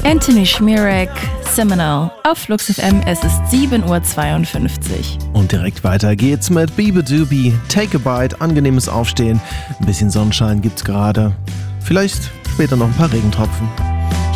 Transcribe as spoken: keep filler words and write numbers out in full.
Anthony Schmierek, Seminole auf Flux F M. Es ist sieben Uhr zweiundfünfzig. Und direkt weiter geht's mit Beabadoobie, Take a Bite, angenehmes Aufstehen. Ein bisschen Sonnenschein gibt's gerade. Vielleicht später noch ein paar Regentropfen.